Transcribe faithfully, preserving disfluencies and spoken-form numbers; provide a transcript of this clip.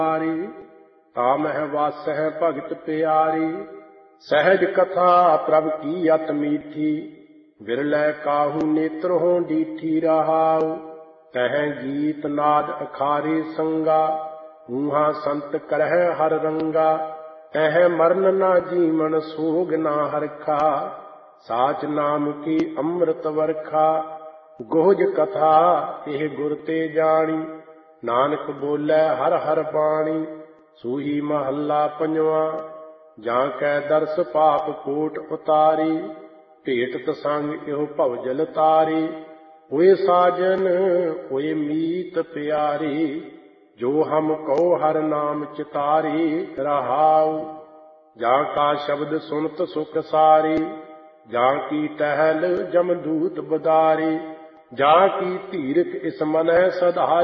ता मह वासह भगत प्यारी। सहज कथा प्रभ की अत मीठी, विरलै काहू नेत्र हों डीठी रहाऊ। कह गीत नाद अखारे संगा, ऊहा संत करह हर रंगा। कह मरण ना जीवन सोग ना हरखा, साच नाम की अमृत वर्खा। गोहज कथा एह गुर ते जानी, नानक बोलै हर हर बाणी। सूही महला पंजवा, जां कै दर्श पाप कोट उतारी। भेटत संग एहो भवजल तारी, होए साजन होए मीत प्यारी। जो हम कहो हर नाम चितारी रहाऊ। जां का शब्द सुनत सुख सारी, जां की टहल जमदूत बदारी। जां की धीरख इस मन सदा